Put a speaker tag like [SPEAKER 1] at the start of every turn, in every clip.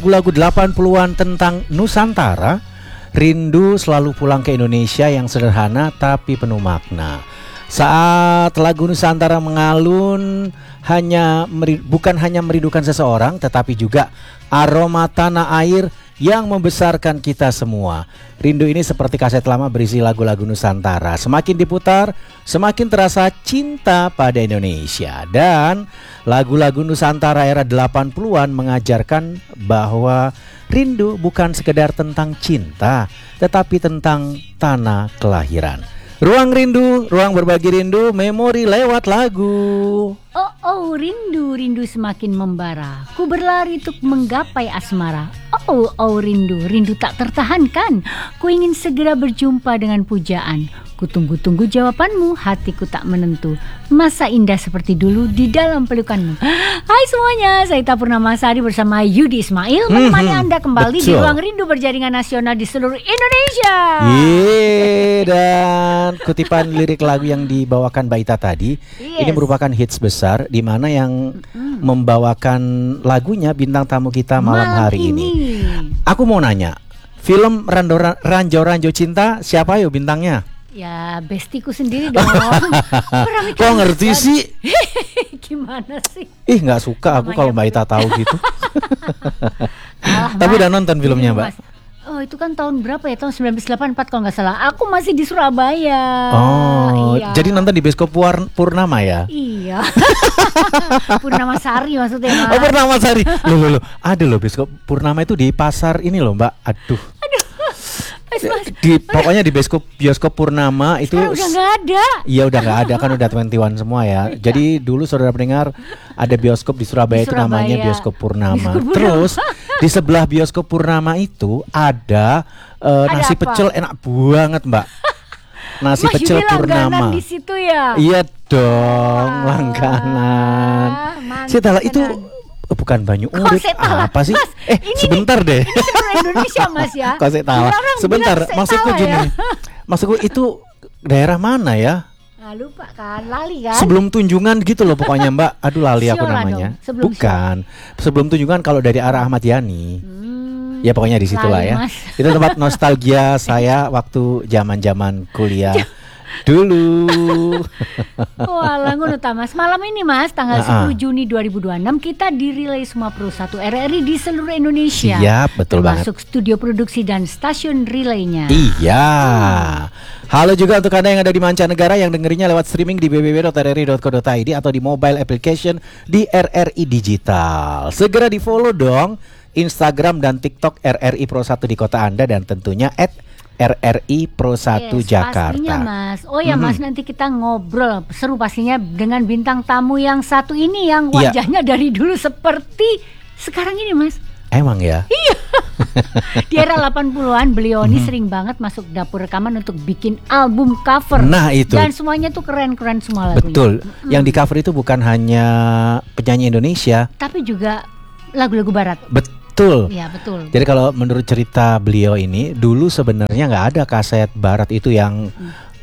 [SPEAKER 1] Lagu 80-an tentang Nusantara, rindu selalu pulang ke Indonesia yang sederhana tapi penuh makna. Saat lagu Nusantara mengalun bukan hanya merindukan seseorang, tetapi juga aroma tanah air yang membesarkan kita semua. Rindu ini seperti kaset lama berisi lagu-lagu Nusantara. Semakin diputar, semakin terasa cinta pada Indonesia. Dan lagu-lagu Nusantara era 80-an mengajarkan bahwa rindu bukan sekedar tentang cinta, tetapi tentang tanah kelahiran. Ruang rindu, ruang berbagi rindu, memori lewat lagu.
[SPEAKER 2] Oh, rindu semakin membara. Ku berlari untuk menggapai asmara. Oh, rindu tak tertahankan. Ku ingin segera berjumpa dengan pujaan. Ku tunggu-tunggu jawabanmu, hatiku tak menentu. Masa indah seperti dulu di dalam pelukanmu. Hai semuanya, saya Ita Purnamasari bersama Yudi Ismail menemani Anda kembali di Ruang Rindu Berjaringan Nasional di seluruh Indonesia.
[SPEAKER 1] Dan kutipan lirik lagu yang dibawakan Mbak Ita tadi, ini merupakan hits besar di mana yang membawakan lagunya bintang tamu kita malam hari ini. Aku mau nanya, film Ranjau Cinta siapa yuk bintangnya?
[SPEAKER 2] Ya bestiku sendiri dong.
[SPEAKER 1] Kok ngerti sih?
[SPEAKER 2] Gimana sih?
[SPEAKER 1] Nggak suka aku kalau Mbak Ita tahu gitu. Tapi udah nonton filmnya Mbak?
[SPEAKER 2] Oh itu kan tahun berapa ya? Tahun 1984 kalau nggak salah. Aku masih di Surabaya.
[SPEAKER 1] Oh
[SPEAKER 2] iya.
[SPEAKER 1] Jadi nonton di bioskop Purnama ya?
[SPEAKER 2] Iya. Purnamasari maksudnya Mas.
[SPEAKER 1] Oh Purnamasari. Loh ada loh bioskop Purnama itu di pasar ini loh Mbak. Aduh. Pokoknya di bioskop Purnama itu
[SPEAKER 2] sekarang udah nggak ada.
[SPEAKER 1] Iya udah nggak ada kan, udah 21 semua ya. Jadi dulu saudara pendengar ada bioskop di Surabaya itu namanya bioskop Purnama. Terus di sebelah bioskop Purnama itu ada nasi pecel enak banget Mbak. Nasi pecel Purnama.
[SPEAKER 2] Di situ ya?
[SPEAKER 1] Iya dong, langganan. Setelah itu bukan Banyu Urip apa sih?
[SPEAKER 2] Mas,
[SPEAKER 1] sebentar deh.
[SPEAKER 2] Ini seluruh Indonesia Mas ya.
[SPEAKER 1] Kok saya tahu. Sebentar, maksudku gini. Ya? Maksudku itu daerah mana ya?
[SPEAKER 2] Lupa kan, lali kan?
[SPEAKER 1] Sebelum Tunjungan gitu loh pokoknya Mbak. Aduh lali aku namanya. Bukan. Sebelum Tunjungan kalau dari arah Ahmad Yani. Ya pokoknya di situ lah ya. Mas. Itu tempat nostalgia saya waktu zaman-zaman kuliah. Dulu.
[SPEAKER 2] Walah ngono ta Mas. Malam ini Mas tanggal 10 Juni 2026 kita di-relay semua Pro 1 RRI di seluruh Indonesia.
[SPEAKER 1] Siap, betul banget.
[SPEAKER 2] Termasuk studio produksi dan stasiun relaynya.
[SPEAKER 1] Iya. Halo juga untuk Anda yang ada di mancanegara yang dengerinnya lewat streaming di www.rri.co.id atau di mobile application di RRI Digital. Segera di-follow dong Instagram dan TikTok RRI Pro 1 di kota Anda dan tentunya @RRI Pro 1 Jakarta.
[SPEAKER 2] Pastinya Mas. Oh ya Mas, nanti kita ngobrol seru pastinya dengan bintang tamu yang satu ini yang wajahnya dari dulu seperti sekarang ini Mas.
[SPEAKER 1] Emang ya?
[SPEAKER 2] Iya. Di era 80-an beliau ini sering banget masuk dapur rekaman untuk bikin album cover.
[SPEAKER 1] Nah itu.
[SPEAKER 2] Dan semuanya tuh keren-keren semua lagunya.
[SPEAKER 1] Betul. Yang di cover itu bukan hanya penyanyi Indonesia,
[SPEAKER 2] tapi juga lagu-lagu barat.
[SPEAKER 1] Betul.
[SPEAKER 2] Iya betul.
[SPEAKER 1] Jadi kalau menurut cerita beliau ini, dulu sebenarnya nggak ada kaset barat itu yang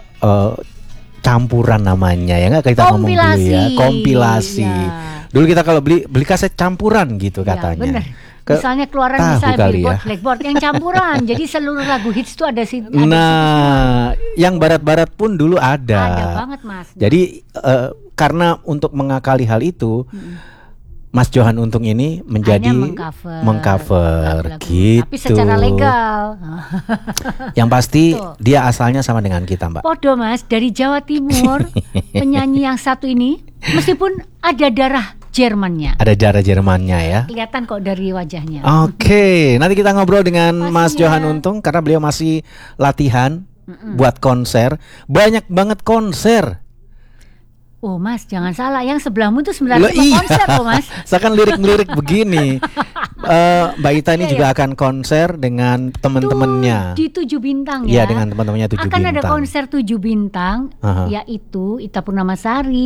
[SPEAKER 1] campuran namanya ya, nggak kita ngomong dulu ya, kompilasi. Ya. Dulu kita kalau beli kaset campuran gitu katanya.
[SPEAKER 2] Bener. Misalnya keluaran misalnya Blackboard yang campuran. Jadi seluruh lagu hits itu ada sih.
[SPEAKER 1] Yang barat-barat pun dulu ada.
[SPEAKER 2] Ada banget Mas.
[SPEAKER 1] Jadi karena untuk mengakali hal itu. Mas Johan Untung ini menjadi mengcover gitu.
[SPEAKER 2] Tapi secara legal.
[SPEAKER 1] Yang pasti dia asalnya sama dengan kita Mbak.
[SPEAKER 2] Podo Mas, dari Jawa Timur. Penyanyi yang satu ini meskipun ada darah Jermannya.
[SPEAKER 1] Ada darah Jermannya ya.
[SPEAKER 2] Kelihatan kok dari wajahnya.
[SPEAKER 1] Oke, nanti kita ngobrol dengan Mas Johan Untung karena beliau masih latihan buat konser. Banyak banget konser.
[SPEAKER 2] Oh Mas, jangan salah, yang sebelahmu itu sebenarnya konser loh Mas.
[SPEAKER 1] Seakan lirik-lirik begini. Mbak Ita ini juga akan konser dengan teman-temannya
[SPEAKER 2] di 7 bintang ya.
[SPEAKER 1] Iya, dengan teman-temannya 7 bintang.
[SPEAKER 2] Akan ada konser 7 bintang, yaitu Ita Purnamasari,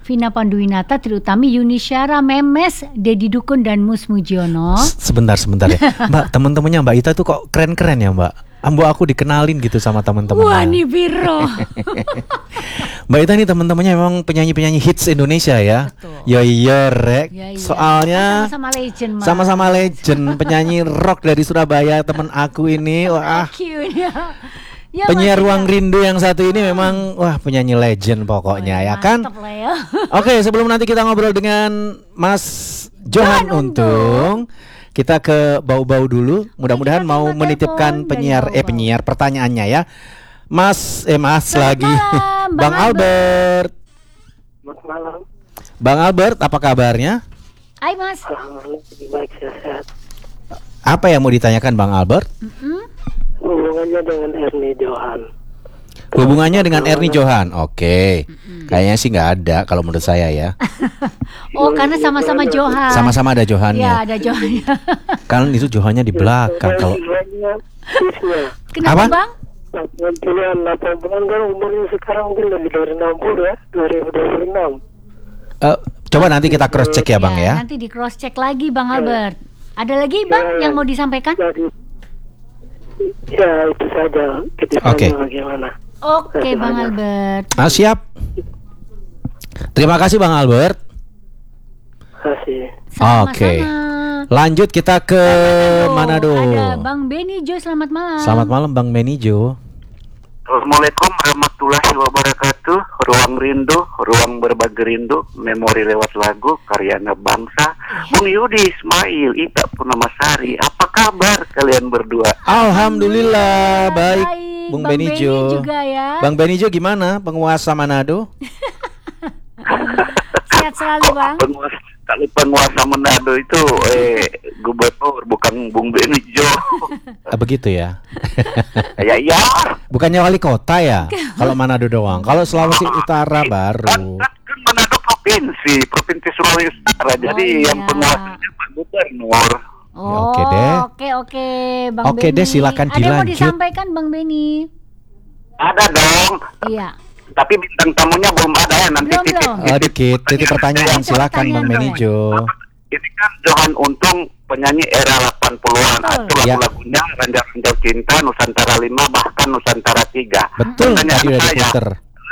[SPEAKER 2] Vina Panduwinata, Triutami, Yuni Syara, Memes, Dedi Dukun, dan Mus Mujiono.
[SPEAKER 1] Sebentar ya. Mbak, teman-temannya Mbak Ita tuh kok keren-keren ya Mbak. Ambo aku dikenalin gitu sama teman-temannya.
[SPEAKER 2] Wah, nih biro.
[SPEAKER 1] Mbak Ita nih teman-temannya memang penyanyi-penyanyi hits Indonesia ya.
[SPEAKER 2] Betul.
[SPEAKER 1] Yo rek.
[SPEAKER 2] Ya, iya.
[SPEAKER 1] Soalnya
[SPEAKER 2] sama-sama legend, Mas.
[SPEAKER 1] sama-sama legend penyanyi rock dari Surabaya teman aku ini. Wah.
[SPEAKER 2] Thank you, ya,
[SPEAKER 1] Penyiar
[SPEAKER 2] Mas,
[SPEAKER 1] Ruang Rindu yang satu ini memang wah penyanyi legend pokoknya ya kan.
[SPEAKER 2] mantap lah ya.
[SPEAKER 1] Oke, sebelum nanti kita ngobrol dengan Mas Johan Untung, kita ke bau-bau dulu. Mudah-mudahan
[SPEAKER 2] Kita
[SPEAKER 1] mau
[SPEAKER 2] terima
[SPEAKER 1] menitipkan
[SPEAKER 2] telepon dari
[SPEAKER 1] penyiar pertanyaannya ya. Mas
[SPEAKER 2] Selamat
[SPEAKER 1] lagi.
[SPEAKER 2] malam,
[SPEAKER 1] Bang Albert.
[SPEAKER 3] Selamat malam.
[SPEAKER 1] Bang Albert, apa kabarnya?
[SPEAKER 2] Hai, Mas.
[SPEAKER 3] Alhamdulillah lebih baik, sehat.
[SPEAKER 1] Apa yang mau ditanyakan Bang Albert?
[SPEAKER 3] Hubungannya dengan Ernie Johan.
[SPEAKER 1] Hubungannya dengan Ernie Johan. Oke. Kayaknya sih nggak ada kalau menurut saya ya.
[SPEAKER 2] Oh, karena sama-sama Johan.
[SPEAKER 1] Sama-sama ada
[SPEAKER 2] Ya,
[SPEAKER 1] Johannya.
[SPEAKER 2] ada Johan.
[SPEAKER 1] Kan itu Johannya di belakang kalau
[SPEAKER 3] Hubungannya bisnya.
[SPEAKER 2] Kenapa,
[SPEAKER 1] Apa?
[SPEAKER 2] Bang?
[SPEAKER 3] 80-an kan umurnya sekarang mungkin lebih dari 60 ya, 2026.
[SPEAKER 1] coba nanti kita cross check ya Bang ya.
[SPEAKER 2] Nanti di cross check lagi, Bang Albert. Ada lagi, Bang, yang mau disampaikan?
[SPEAKER 3] Jadi, ya itu saja. Kita
[SPEAKER 1] Oke.
[SPEAKER 3] bagaimana.
[SPEAKER 2] Oke, Bang Albert.
[SPEAKER 1] Siap. Terima kasih Bang Albert.
[SPEAKER 3] Terima kasih.
[SPEAKER 2] Sama-sama.
[SPEAKER 1] Oke. Lanjut kita ke Manado.
[SPEAKER 2] Ada Bang Beni Jo, selamat malam.
[SPEAKER 1] Selamat malam Bang Benijo.
[SPEAKER 4] Assalamualaikum warahmatullahi wabarakatuh. Ruang Rindu, ruang berbagi rindu, memori lewat lagu, karyana bangsa. Bung Yudi Ismail, Ita Purnamasari, apa kabar kalian berdua?
[SPEAKER 1] Alhamdulillah baik Bung
[SPEAKER 2] Bang
[SPEAKER 1] Benijo.
[SPEAKER 2] Beni juga ya.
[SPEAKER 1] Bang Benijo gimana penguasa Manado?
[SPEAKER 2] Sehat selalu, Bang.
[SPEAKER 4] Penguasa Manado itu gubernur, bukan Bung Benijo.
[SPEAKER 1] Begitu ya.
[SPEAKER 4] Ya.
[SPEAKER 1] Bukannya wali kota ya? Kalau Manado doang. Kalau Sulawesi Utara baru.
[SPEAKER 4] Kan Manado provinsi Sulawesi Utara. Jadi
[SPEAKER 2] iya.
[SPEAKER 4] yang penguasanya Pak Gubernur.
[SPEAKER 2] Oh,
[SPEAKER 1] oke deh.
[SPEAKER 2] Oke, Bang
[SPEAKER 1] Oke
[SPEAKER 2] Beni.
[SPEAKER 1] deh, silakan
[SPEAKER 2] Ada yang mau
[SPEAKER 1] dilanjut.
[SPEAKER 2] disampaikan, Bang Beni?
[SPEAKER 4] Ada dong.
[SPEAKER 2] Iya.
[SPEAKER 4] Tapi bintang tamunya belum ada ya, nanti
[SPEAKER 2] Belum.
[SPEAKER 1] Dikit pertanyaan silakan Bang Benijo.
[SPEAKER 4] Ini kan Johan Untung penyanyi era 80-an.
[SPEAKER 2] Betul.
[SPEAKER 4] Itu lagu-lagunya Ranjau Cinta, Nusantara 5, bahkan Nusantara 3.
[SPEAKER 1] Betul tadi udah diputer.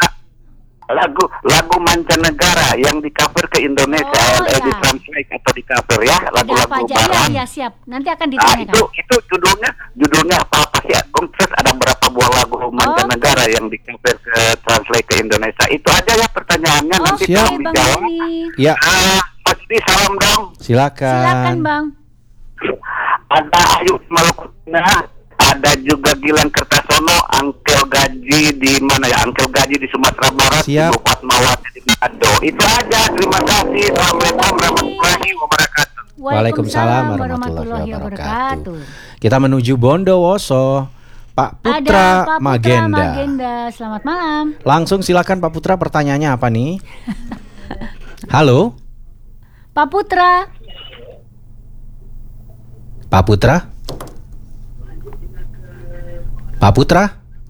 [SPEAKER 4] Lagu mancanegara yang di cover ke Indonesia,
[SPEAKER 2] Oh,
[SPEAKER 4] di
[SPEAKER 2] ya.
[SPEAKER 4] translate atau di cover ya,
[SPEAKER 2] Ada apa
[SPEAKER 4] lagu-lagu
[SPEAKER 2] aja?
[SPEAKER 4] barat.
[SPEAKER 2] Ya, siap. Nanti akan
[SPEAKER 4] Nah,
[SPEAKER 2] ditanyakan.
[SPEAKER 4] itu judulnya apa sih? Terus ada berapa buah lagu mancanegara yang di cover ke translate ke Indonesia. Itu aja ya pertanyaannya, nanti
[SPEAKER 2] Oke,
[SPEAKER 4] tolong
[SPEAKER 2] Bang
[SPEAKER 4] dijawab.
[SPEAKER 2] Beni.
[SPEAKER 1] Ya,
[SPEAKER 4] Mas Di, salam dong.
[SPEAKER 2] Silakan, Bang.
[SPEAKER 4] Ada Ayu Malukuna, ada juga Gilang Kertasono, Angkel Gaji di mana ya? Angkel Gaji di Sumatera Barat,
[SPEAKER 1] Siap.
[SPEAKER 4] Ibu Fatmawati di Manado. Itu aja. Terima kasih. Assalamualaikum warahmatullahi wabarakatuh.
[SPEAKER 1] Waalaikumsalam warahmatullahi wabarakatuh. Kita menuju Bondowoso. Pak
[SPEAKER 2] Ada
[SPEAKER 1] Putra
[SPEAKER 2] Pak Putra
[SPEAKER 1] Magenda.
[SPEAKER 2] Selamat malam.
[SPEAKER 1] Langsung silakan Pak Putra, pertanyaannya apa nih? Halo,
[SPEAKER 2] Pak Putra.
[SPEAKER 1] Pak Putra? Pak Putra?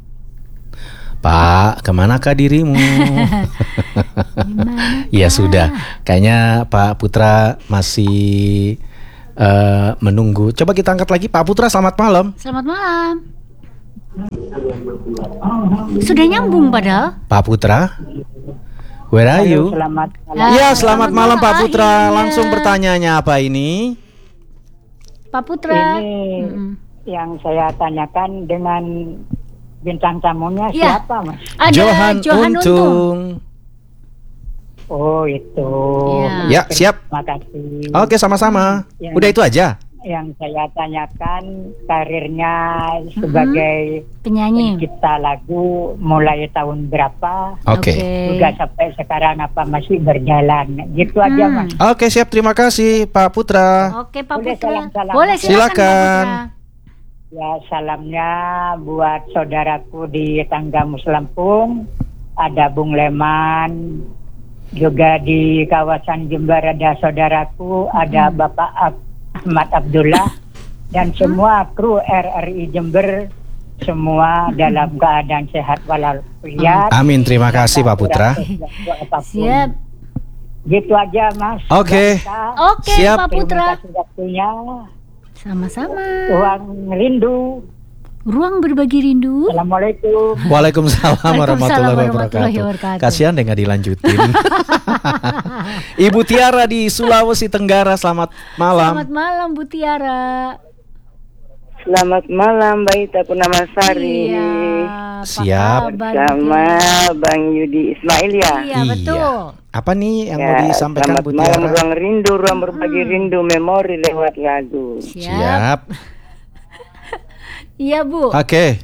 [SPEAKER 1] Pak, kemanakah dirimu? Ya sudah, kayaknya Pak Putra masih menunggu. Coba kita angkat lagi. Pak Putra, selamat malam.
[SPEAKER 2] Selamat malam. Sudah nyambung padahal.
[SPEAKER 1] Pak Putra, where are you?
[SPEAKER 3] Selamat
[SPEAKER 1] Iya, selamat malam Pak Putra.
[SPEAKER 2] Akhirnya.
[SPEAKER 1] Langsung pertanyaannya apa ini?
[SPEAKER 2] Pak Putra.
[SPEAKER 3] Ini
[SPEAKER 2] Mm-mm.
[SPEAKER 3] yang saya tanyakan dengan bintang tamunya
[SPEAKER 2] Iya.
[SPEAKER 3] siapa, Mas?
[SPEAKER 2] Ada
[SPEAKER 1] Johan
[SPEAKER 2] Untung.
[SPEAKER 1] Untung.
[SPEAKER 3] Oh, itu.
[SPEAKER 1] Ya, siap.
[SPEAKER 3] Terima kasih.
[SPEAKER 1] Oke, sama-sama.
[SPEAKER 3] Ya.
[SPEAKER 1] Udah itu aja.
[SPEAKER 3] Yang saya tanyakan karirnya sebagai
[SPEAKER 2] Penyanyi.
[SPEAKER 3] pencipta lagu mulai tahun berapa?
[SPEAKER 1] Oke.
[SPEAKER 3] Juga sampai sekarang apa masih berjalan? Gitu aja, Mas.
[SPEAKER 1] Oke, siap. Terima kasih Pak Putra.
[SPEAKER 2] Oke, Pak
[SPEAKER 3] Boleh
[SPEAKER 2] Putra.
[SPEAKER 3] salam-salam.
[SPEAKER 2] Boleh, silakan.
[SPEAKER 1] Silakan.
[SPEAKER 2] Pak Putra.
[SPEAKER 3] Ya, salamnya buat saudaraku di Tangga Muslampung, ada Bung Leman, juga di kawasan Jember ada saudaraku, ada Bapak Ahmad Abdullah, dan semua kru RRI Jember, semua dalam keadaan sehat walafiat.
[SPEAKER 1] Amin, terima kasih Pak Putra.
[SPEAKER 2] Siap.
[SPEAKER 3] Gitu aja Mas.
[SPEAKER 1] Oke.
[SPEAKER 2] Oke,
[SPEAKER 1] Siap.
[SPEAKER 2] Pak Putra.
[SPEAKER 3] Terima kasih waktunya.
[SPEAKER 2] Sama-sama.
[SPEAKER 3] Ruang rindu.
[SPEAKER 2] Ruang berbagi rindu.
[SPEAKER 3] Assalamualaikum.
[SPEAKER 1] Waalaikumsalam warahmatullahi
[SPEAKER 2] warahmatullahi
[SPEAKER 1] wabarakatuh.
[SPEAKER 2] wabarakatuh.
[SPEAKER 1] Kasihan deh nggak dilanjutin. Ibu Tiara di Sulawesi Tenggara, selamat malam.
[SPEAKER 2] Selamat malam Bu Tiara.
[SPEAKER 5] Selamat malam Mbak Ita Purnamasari.
[SPEAKER 2] Iya. apa
[SPEAKER 1] Siap.
[SPEAKER 2] kabar,
[SPEAKER 5] Sama
[SPEAKER 2] Bu Tiara?
[SPEAKER 5] Bang Yudi Ismail ya.
[SPEAKER 2] Iya, betul.
[SPEAKER 1] Apa nih yang mau
[SPEAKER 5] Ya,
[SPEAKER 1] disampaikan
[SPEAKER 5] selamat
[SPEAKER 1] Bu
[SPEAKER 5] malam,
[SPEAKER 1] Tiara?
[SPEAKER 5] ruang rindu, ruang berbagi rindu, memori lewat lagu.
[SPEAKER 1] Siap.
[SPEAKER 2] Iya Bu.
[SPEAKER 1] Oke.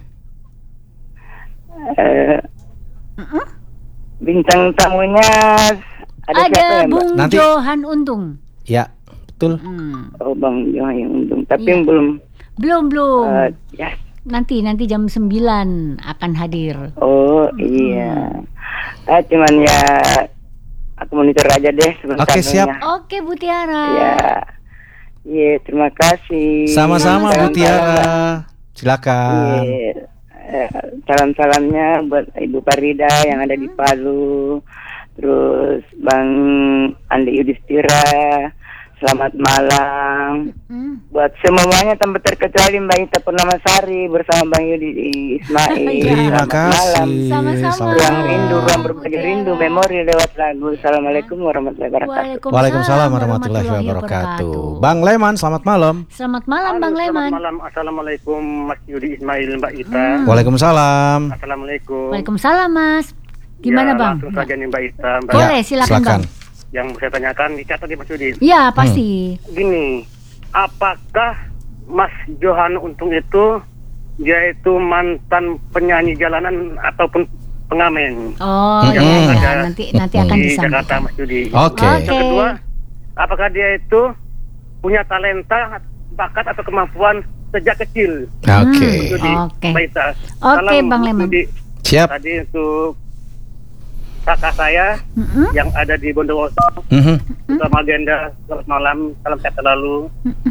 [SPEAKER 5] Bintang tamunya ada siapa ya Mbak?
[SPEAKER 2] Bung
[SPEAKER 1] Nanti-
[SPEAKER 2] Johan Untung.
[SPEAKER 1] Ya, betul.
[SPEAKER 5] Oh Bang Johan yang untung, tapi
[SPEAKER 2] Iya.
[SPEAKER 5] belum.
[SPEAKER 2] Belum.
[SPEAKER 5] Ya.
[SPEAKER 2] Nanti jam 9 akan hadir.
[SPEAKER 5] Oh iya. Cuman ya aku monitor aja deh sebentar.
[SPEAKER 1] Oke, siap.
[SPEAKER 2] Oke Bu Tiara.
[SPEAKER 5] Ya. Iya, terima kasih.
[SPEAKER 1] Sama-sama Bu
[SPEAKER 5] Salam-salam.
[SPEAKER 1] Tiara. Silakan.
[SPEAKER 5] Iya. Salam-salamnya buat Ibu Farida yang ada di Palu. Terus Bang Andi Yudhistira. Selamat malam. Buat semuanya tanpa terkecuali Mbak Ita Purnamasari bersama Bang Yudi Ismail.
[SPEAKER 1] Terima
[SPEAKER 5] Selamat
[SPEAKER 1] kasih.
[SPEAKER 5] malam.
[SPEAKER 2] Sama-sama.
[SPEAKER 1] Selamat
[SPEAKER 5] Ruang
[SPEAKER 1] malam.
[SPEAKER 5] rindu, ruang berbagi rindu, memori lewat lagu. Assalamualaikum warahmatullahi wabarakatuh.
[SPEAKER 1] Waalaikumsalam warahmatullahi wabarakatuh. Bang Leman, selamat malam.
[SPEAKER 2] Selamat malam Bang Leman.
[SPEAKER 6] Selamat malam. Assalamualaikum Mas Yudi Ismail, Mbak Ita.
[SPEAKER 1] Waalaikumsalam.
[SPEAKER 6] Assalamualaikum.
[SPEAKER 2] Waalaikumsalam Mas. Gimana
[SPEAKER 6] Ya,
[SPEAKER 2] Bang?
[SPEAKER 6] langsung saja nih Mbak Ita. Mbak.
[SPEAKER 2] Boleh, silakan Bang.
[SPEAKER 6] Yang saya tanyakan dicatat ya Mas Yudi.
[SPEAKER 2] Ya pasti.
[SPEAKER 6] Gini, apakah Mas Johan Untung itu dia itu mantan penyanyi jalanan ataupun pengamen
[SPEAKER 2] Oh
[SPEAKER 1] Mm-mm.
[SPEAKER 2] iya,
[SPEAKER 6] Ada
[SPEAKER 2] nanti akan
[SPEAKER 6] di Jakarta
[SPEAKER 2] disampaikan.
[SPEAKER 6] Mas Yudi?
[SPEAKER 1] Oke.
[SPEAKER 2] Oke.
[SPEAKER 6] Yang kedua, apakah dia itu punya talenta, bakat atau kemampuan sejak kecil?
[SPEAKER 1] Oke.
[SPEAKER 6] Yudi,
[SPEAKER 2] Oke.
[SPEAKER 6] Mbak Ita.
[SPEAKER 2] Oke,
[SPEAKER 6] Salam,
[SPEAKER 2] Bang
[SPEAKER 6] Mas
[SPEAKER 2] Leman.
[SPEAKER 6] Yudi.
[SPEAKER 1] Siap.
[SPEAKER 6] Tadi untuk kakak saya yang ada di Bondowoso,
[SPEAKER 1] Mhm.
[SPEAKER 6] untuk agenda selamat malam, salam sehat selalu.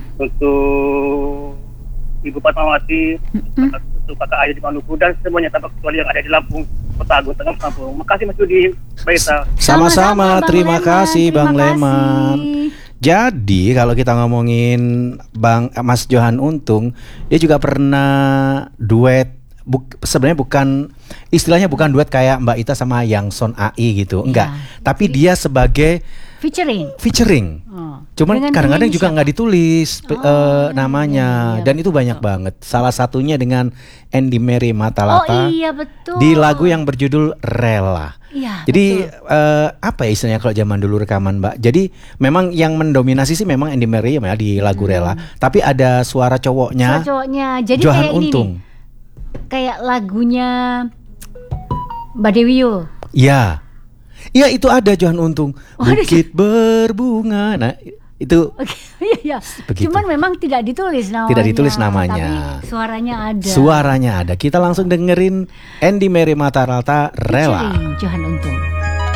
[SPEAKER 6] Untuk Ibu Fatmawati, untuk kakak Ayu di Maluku dan semuanya tanpa kecuali yang ada di Lampung, Kota Agung, Tengah Lampung. Makasih Mas Yudi, Mbak Ita.
[SPEAKER 1] Sama-sama,
[SPEAKER 2] Bang
[SPEAKER 1] terima
[SPEAKER 2] Leman.
[SPEAKER 1] kasih Bang
[SPEAKER 2] Terima
[SPEAKER 1] Leman.
[SPEAKER 2] kasih.
[SPEAKER 1] Jadi kalau kita ngomongin Mas Johan Untung, dia juga pernah duet. Sebenarnya bukan istilahnya bukan duet kayak Mbak Ita sama Yang Son AI gitu, enggak. Tapi dia sebagai featuring.
[SPEAKER 2] Oh.
[SPEAKER 1] Cuman
[SPEAKER 2] Dengan
[SPEAKER 1] kadang-kadang
[SPEAKER 2] penyanyi
[SPEAKER 1] juga
[SPEAKER 2] siapa?
[SPEAKER 1] nggak ditulis namanya,
[SPEAKER 2] iya,
[SPEAKER 1] dan itu banyak banget. Salah satunya dengan Andy Mary Matalata
[SPEAKER 2] Oh iya betul.
[SPEAKER 1] di lagu yang berjudul Rela.
[SPEAKER 2] Iya,
[SPEAKER 1] Jadi
[SPEAKER 2] betul.
[SPEAKER 1] apa ya istilahnya kalau zaman dulu rekaman Mbak. Jadi memang yang mendominasi sih memang Andy Mary ya di lagu Rela. Tapi ada suara cowoknya,
[SPEAKER 2] cowoknya. Jadi
[SPEAKER 1] Johan
[SPEAKER 2] kayak ini
[SPEAKER 1] Untung.
[SPEAKER 2] nih, kayak lagunya Mbak Dewiyo.
[SPEAKER 1] Iya. Iya itu ada Johan Untung.
[SPEAKER 2] Oh, ada.
[SPEAKER 1] Bukit berbunga. Nah itu
[SPEAKER 2] Oke, iya.
[SPEAKER 1] Begitu.
[SPEAKER 2] Cuman memang tidak ditulis namanya.
[SPEAKER 1] Tidak ditulis namanya.
[SPEAKER 2] Tapi suaranya ada.
[SPEAKER 1] suaranya ada. Kita langsung dengerin Andy Mary Matalata Rela.
[SPEAKER 2] Featuring Johan Untung.